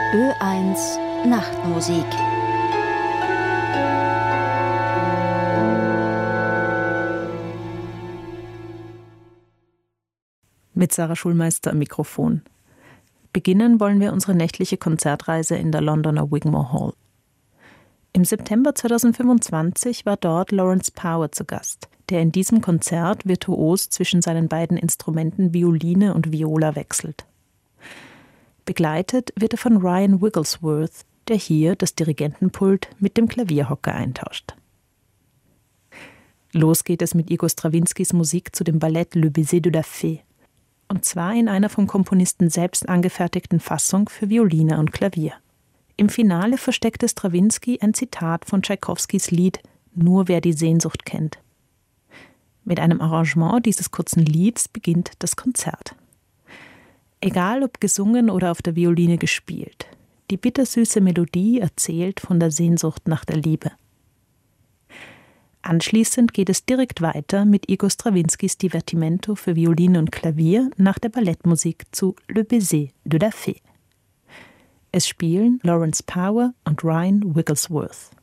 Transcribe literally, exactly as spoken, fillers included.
Ö eins Nachtmusik. Mit Sarah Schulmeister am Mikrofon. Beginnen wollen wir unsere nächtliche Konzertreise in der Londoner Wigmore Hall. Im September zweitausendfünfundzwanzig war dort Lawrence Power zu Gast, der in diesem Konzert virtuos zwischen seinen beiden Instrumenten Violine und Viola wechselt. Begleitet wird er von Ryan Wigglesworth, der hier das Dirigentenpult mit dem Klavierhocker eintauscht. Los geht es mit Igor Strawinskys Musik zu dem Ballett Le Baiser de la Fée, und zwar in einer vom Komponisten selbst angefertigten Fassung für Violine und Klavier. Im Finale versteckte Strawinsky ein Zitat von Tschaikowskis Lied »Nur wer die Sehnsucht kennt«. Mit einem Arrangement dieses kurzen Lieds beginnt das Konzert. Egal ob gesungen oder auf der Violine gespielt, die bittersüße Melodie erzählt von der Sehnsucht nach der Liebe. Anschließend geht es direkt weiter mit Igor Strawinskys Divertimento für Violine und Klavier nach der Ballettmusik zu Le Baiser de la Fée. Es spielen Lawrence Power und Ryan Wigglesworth.